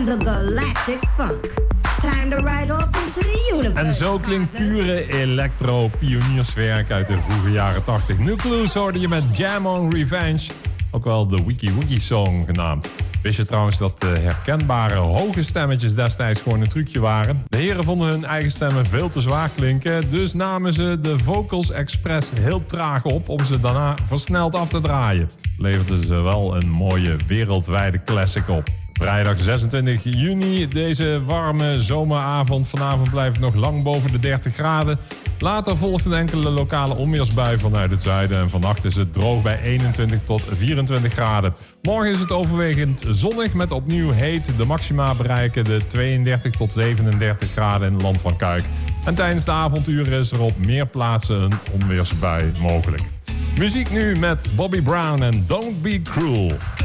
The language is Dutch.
the galactic funk. Time to ride off into the universe. En zo klinkt pure electro-pionierswerk uit de vroege jaren 80. Nucleus hoorde je met Jam on Revenge, ook wel de Wiki Wiki Song genaamd. Wist je trouwens dat de herkenbare hoge stemmetjes destijds gewoon een trucje waren? De heren vonden hun eigen stemmen veel te zwaar klinken, dus namen ze de Vocals Express heel traag op om ze daarna versneld af te draaien. Leverden ze wel een mooie wereldwijde classic op. Vrijdag 26 juni, deze warme zomeravond. Vanavond blijft het nog lang boven de 30 graden. Later volgt een enkele lokale onweersbui vanuit het zuiden. En vannacht is het droog bij 21 tot 24 graden. Morgen is het overwegend zonnig met opnieuw heet. De maxima bereiken de 32 tot 37 graden in het land van Kuik. En tijdens de avonturen is er op meer plaatsen een onweersbui mogelijk. Muziek nu met Bobby Brown en Don't Be Cruel.